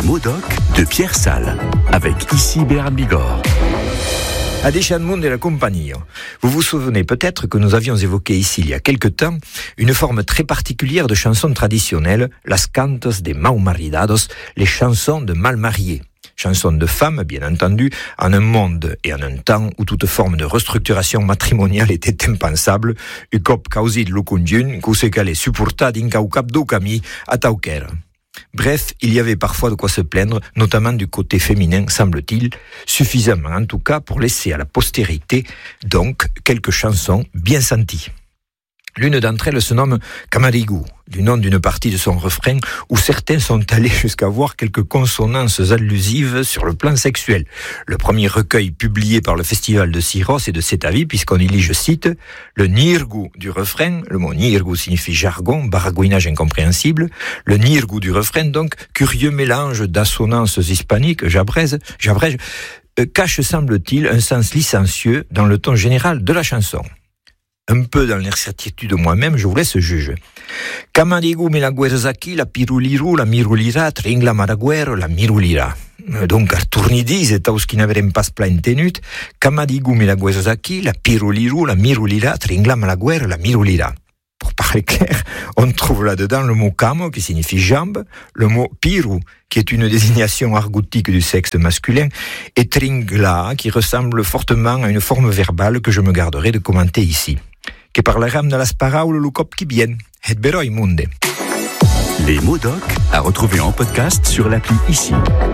Modoc de Pierre Salle, avec ici Béran Bigorre. Adéchan Monde et la compagnie. Vous vous souvenez peut-être que nous avions évoqué ici il y a quelque temps une forme très particulière de chansons traditionnelles, las cantos de mau maridados, les chansons de mal mariés. Chansons de femmes, bien entendu, en un monde et en un temps où toute forme de restructuration matrimoniale était impensable, u cop causit lucungiun, qu'u se calait supportat d'inca u cap d'u camí a tauquer. Bref, il y avait parfois de quoi se plaindre, notamment du côté féminin, semble-t-il, suffisamment en tout cas pour laisser à la postérité, donc, quelques chansons bien senties. L'une d'entre elles se nomme Camarigu, du nom d'une partie de son refrain où certains sont allés jusqu'à voir quelques consonances allusives sur le plan sexuel. Le premier recueil publié par le Festival de Syros et de Cétavie, puisqu'on y lit, je cite, le nirgu du refrain, le mot nirgu signifie jargon, baragouinage incompréhensible, le nirgu du refrain, donc, curieux mélange d'assonances hispaniques, j'abrège, cache, semble-t-il, un sens licencieux dans le ton général de la chanson. Un peu dans l'incertitude de moi-même, je vous laisse juge. Camarigu me la guerzaki, la piruliru, la mirulira, tringla maraguer, la mirulira. Donc, Arturnidis et taus qui n'avèrent pas plein tenut, Camarigu me la guerzaki, la piruliru, la mirulira, tringla maraguer, la mirulira. Pour parler clair, on trouve là-dedans le mot camo, qui signifie jambe, le mot piru, qui est une désignation argoutique du sexe masculin, et tringla, qui ressemble fortement à une forme verbale que je me garderai de commenter ici. Que parleram de las paraules lu cop qui bien, et beroi munde. Les Modoc à retrouver en podcast sur l'appli ici.